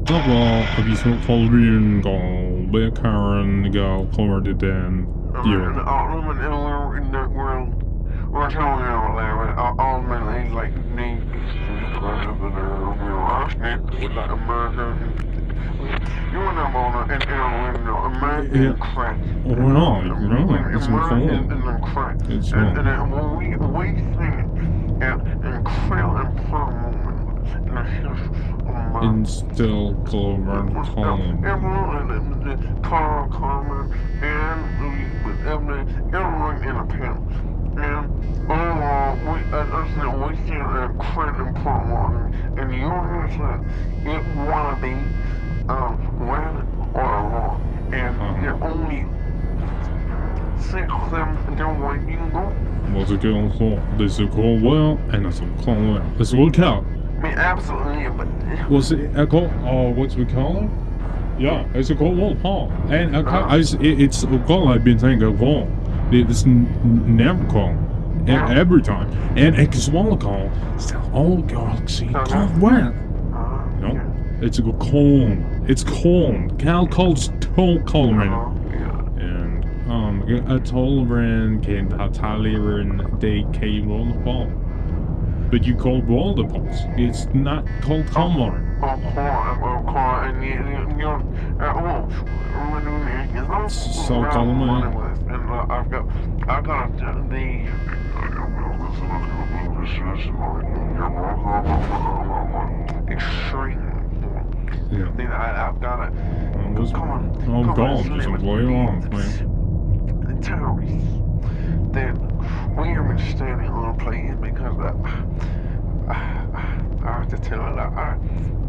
Well, heb je zo'n Halloween goal, bij Karen go forward then And all of them in the world, we're telling you there, all men ain't like me, with like America. You and them on an American crack. Oh, no, it's American in the crack. It's And then when we sing it, and Krill and Pearl moment, and it's just, in still Clover Column. Everyone, Carl Carmen, and with everyone in a panel. And overall, we see a credit important one, and the universe it wanna be red or wrong, and there only 6 of them, and then where you can go. Was a good call. This is called well, and it's a call well. Let's work out. I mean, absolutely, but Was it a call? What's we call it? Yeah, it's a call well, Paul. And it's a call I've been saying a call. It's never call. And every time. And it's one call. It's the whole galaxy call well. No, it's a call. It's call. Cal calls told call right now. And a tolerant can tolerant they came on the ball. But you call ball the balls. It's not called Talmar. So Talmar. I've got the extreme. Yeah. I've got it. Come on. Oh, God, just play on, man. The terrorists that we have been standing on a plane because I have to tell it.